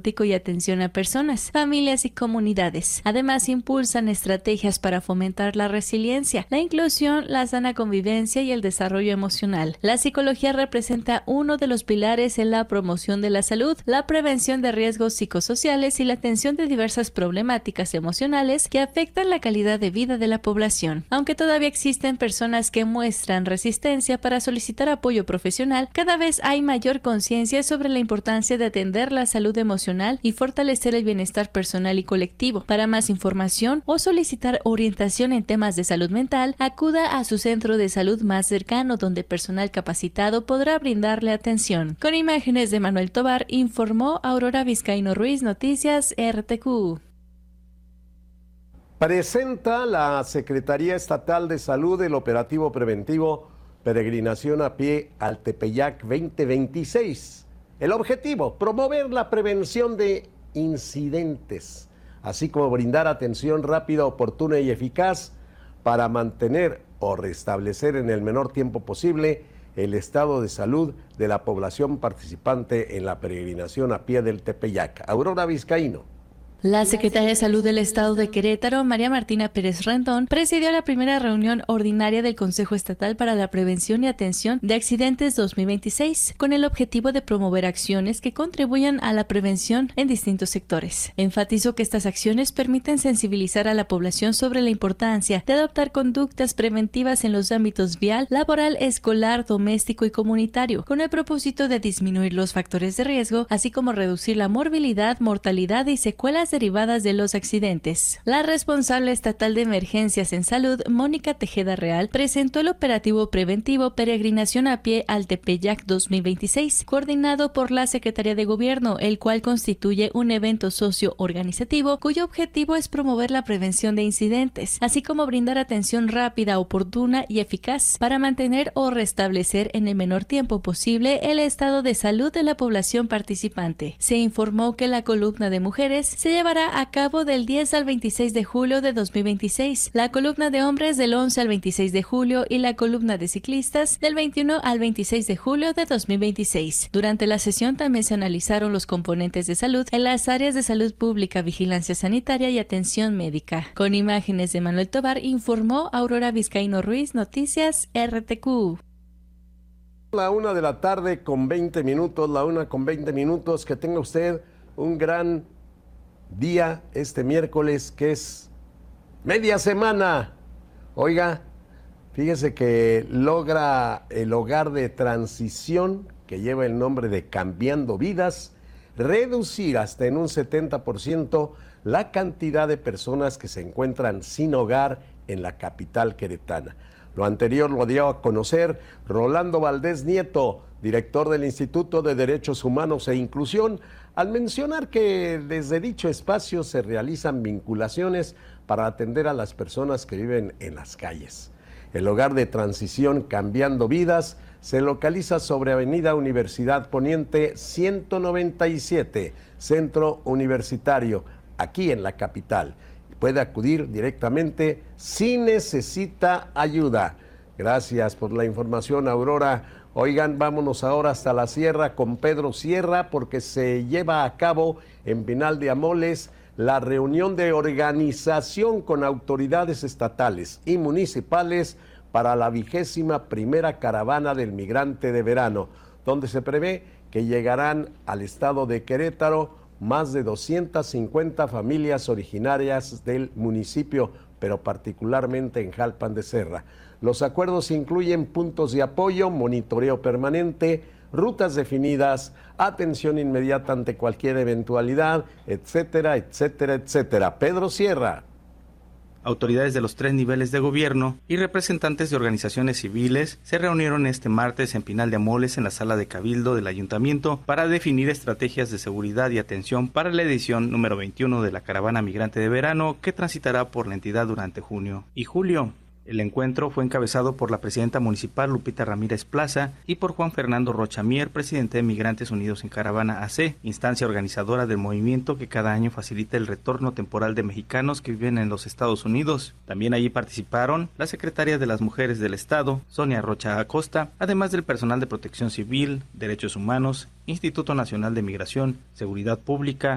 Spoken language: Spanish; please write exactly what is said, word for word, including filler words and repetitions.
diagnóstico y atención a personas, familias y comunidades. Además, impulsan estrategias para fomentar la resiliencia, la inclusión, la sana convivencia y el desarrollo emocional. La psicología representa uno de los pilares en la promoción de la salud, la prevención de riesgos psicosociales y la atención de diversas problemáticas emocionales que afectan la calidad de vida de la población. Aunque todavía existen personas que muestran resistencia para solicitar apoyo profesional, cada vez hay mayor conciencia sobre la importancia de atender la salud emocional y fortalecer el bienestar personal y colectivo. Para más información o solicitar orientación en temas de salud mental, acuda a su centro de salud más cercano, donde personal capacitado podrá brindarle atención. Con imágenes de Manuel Tobar, informó Aurora Vizcaíno Ruiz, Noticias R T Q. Presenta la Secretaría Estatal de Salud el operativo preventivo Peregrinación a Pie al Tepeyac veinte veintiséis. El objetivo, promover la prevención de incidentes, así como brindar atención rápida, oportuna y eficaz para mantener o restablecer en el menor tiempo posible el estado de salud de la población participante en la peregrinación a pie del Tepeyac. Aurora Vizcaíno. La secretaria de Salud del Estado de Querétaro, María Martina Pérez Rendón, presidió la primera reunión ordinaria del Consejo Estatal para la Prevención y Atención de Accidentes dos mil veintiséis, con el objetivo de promover acciones que contribuyan a la prevención en distintos sectores. Enfatizó que estas acciones permiten sensibilizar a la población sobre la importancia de adoptar conductas preventivas en los ámbitos vial, laboral, escolar, doméstico y comunitario, con el propósito de disminuir los factores de riesgo, así como reducir la morbilidad, mortalidad y secuelas derivadas de los accidentes. La responsable estatal de emergencias en salud, Mónica Tejeda Real, presentó el operativo preventivo Peregrinación a Pie al Tepeyac dos mil veintiséis, coordinado por la Secretaría de Gobierno, el cual constituye un evento socio-organizativo cuyo objetivo es promover la prevención de incidentes, así como brindar atención rápida, oportuna y eficaz para mantener o restablecer en el menor tiempo posible el estado de salud de la población participante. Se informó que la columna de mujeres se llevará a cabo del diez al veintiséis de julio de dos mil veintiséis, la columna de hombres del once al veintiséis de julio y la columna de ciclistas del veintiuno al veintiséis de julio de dos mil veintiséis. Durante la sesión también se analizaron los componentes de salud en las áreas de salud pública, vigilancia sanitaria y atención médica. Con imágenes de Manuel Tobar, informó Aurora Vizcaíno Ruiz, Noticias R T Q. La una de la tarde con veinte minutos, la una con veinte minutos, que tenga usted un gran día este miércoles, que es media semana. Oiga, fíjese que logra el hogar de transición, que lleva el nombre de Cambiando Vidas, reducir hasta en un setenta por ciento la cantidad de personas que se encuentran sin hogar en la capital queretana. Lo anterior lo dio a conocer Rolando Valdés Nieto, director del Instituto de Derechos Humanos e Inclusión, al mencionar que desde dicho espacio se realizan vinculaciones para atender a las personas que viven en las calles. El hogar de transición Cambiando Vidas se localiza sobre Avenida Universidad Poniente ciento noventa y siete, Centro Universitario, aquí en la capital. Puede acudir directamente si necesita ayuda. Gracias por la información, Aurora. Oigan, vámonos ahora hasta la sierra con Pedro Sierra, porque se lleva a cabo en Pinal de Amoles la reunión de organización con autoridades estatales y municipales para la vigésima primera caravana del migrante de verano, donde se prevé que llegarán al estado de Querétaro más de doscientas cincuenta familias originarias del municipio, pero particularmente en Jalpan de Serra. Los acuerdos incluyen puntos de apoyo, monitoreo permanente, rutas definidas, atención inmediata ante cualquier eventualidad, etcétera, etcétera, etcétera. Pedro Sierra. Autoridades de los tres niveles de gobierno y representantes de organizaciones civiles se reunieron este martes en Pinal de Amoles en la sala de Cabildo del Ayuntamiento para definir estrategias de seguridad y atención para la edición número veintiuno de la caravana migrante de verano que transitará por la entidad durante junio y julio. El encuentro fue encabezado por la presidenta municipal Lupita Ramírez Plaza y por Juan Fernando Rocha Mier, presidente de Migrantes Unidos en Caravana A C, instancia organizadora del movimiento que cada año facilita el retorno temporal de mexicanos que viven en los Estados Unidos. También allí participaron la secretaria de las Mujeres del Estado, Sonia Rocha Acosta, además del personal de Protección Civil, Derechos Humanos, Instituto Nacional de Migración, Seguridad Pública,